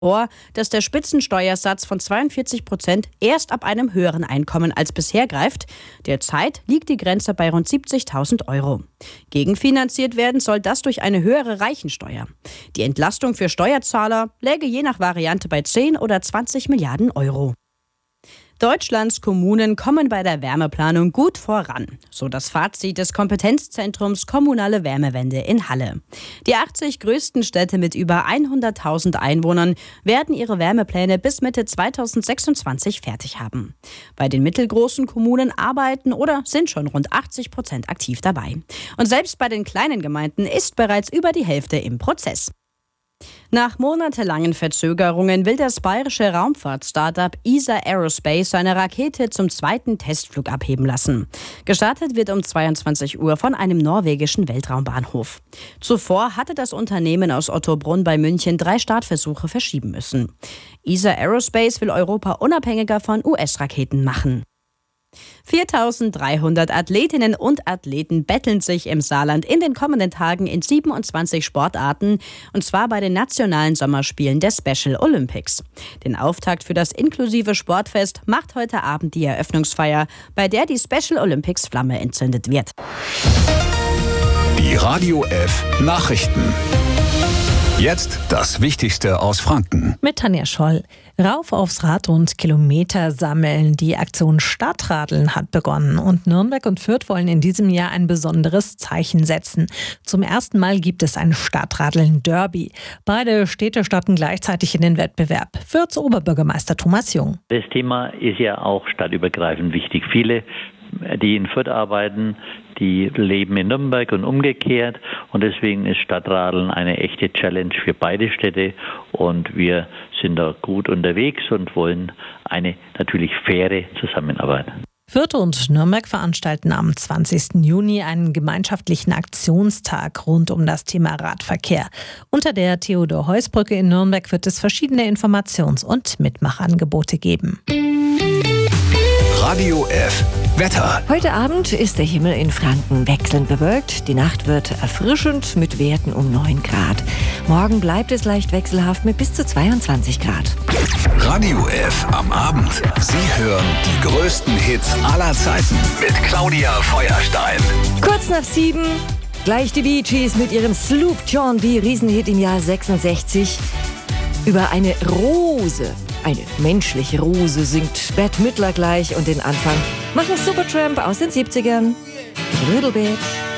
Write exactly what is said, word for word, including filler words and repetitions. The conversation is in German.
vor, dass der Spitzensteuersatz von zweiundvierzig Prozent erst ab einem höheren Einkommen als bisher greift. Derzeit liegt die Grenze bei rund siebzigtausend Euro. Gegenfinanziert werden soll das durch eine höhere Reichensteuer. Die Entlastung für Steuerzahler läge je nach Variante bei zehn oder zwanzig Milliarden Euro. Deutschlands Kommunen kommen bei der Wärmeplanung gut voran, so das Fazit des Kompetenzzentrums Kommunale Wärmewende in Halle. Die achtzig größten Städte mit über hunderttausend Einwohnern werden ihre Wärmepläne bis Mitte zweitausendsechsundzwanzig fertig haben. Bei den mittelgroßen Kommunen arbeiten oder sind schon rund achtzig Prozent aktiv dabei. Und selbst bei den kleinen Gemeinden ist bereits über die Hälfte im Prozess. Nach monatelangen Verzögerungen will das bayerische Raumfahrt-Startup E S A Aerospace seine Rakete zum zweiten Testflug abheben lassen. Gestartet wird um zweiundzwanzig Uhr von einem norwegischen Weltraumbahnhof. Zuvor hatte das Unternehmen aus Ottobrunn bei München drei Startversuche verschieben müssen. E S A Aerospace will Europa unabhängiger von U S-Raketen machen. viertausenddreihundert Athletinnen und Athleten betteln sich im Saarland in den kommenden Tagen in siebenundzwanzig Sportarten, und zwar bei den nationalen Sommerspielen der Special Olympics. Den Auftakt für das inklusive Sportfest macht heute Abend die Eröffnungsfeier, bei der die Special Olympics Flamme entzündet wird. Die Radio F Nachrichten. Jetzt das Wichtigste aus Franken. Mit Tanja Scholl. Rauf aufs Rad und Kilometer sammeln. Die Aktion Stadtradeln hat begonnen und Nürnberg und Fürth wollen in diesem Jahr ein besonderes Zeichen setzen. Zum ersten Mal gibt es ein Stadtradeln-Derby. Beide Städte starten gleichzeitig in den Wettbewerb. Fürths Oberbürgermeister Thomas Jung. Das Thema ist ja auch stadtübergreifend wichtig. Viele, die in Fürth arbeiten, die leben in Nürnberg und umgekehrt, und deswegen ist Stadtradeln eine echte Challenge für beide Städte, und wir sind da gut unterwegs und wollen eine natürlich faire Zusammenarbeit. Fürth und Nürnberg veranstalten am zwanzigsten Juni einen gemeinschaftlichen Aktionstag rund um das Thema Radverkehr. Unter der Theodor-Heuss-Brücke in Nürnberg wird es verschiedene Informations- und Mitmachangebote geben. Radio F Wetter. Heute Abend ist der Himmel in Franken wechselnd bewölkt. Die Nacht wird erfrischend mit Werten um neun Grad. Morgen bleibt es leicht wechselhaft mit bis zu zweiundzwanzig Grad. Radio F am Abend. Sie hören die größten Hits aller Zeiten mit Claudia Feuerstein. Kurz nach sieben, gleich die Bee Gees mit ihrem Sloop John B. Riesenhit im Jahr sechsundsechzig. Über eine Rose, eine menschliche Rose, singt Bette Midler gleich, und den Anfang machen Supertramp aus den siebzigern. A little bit.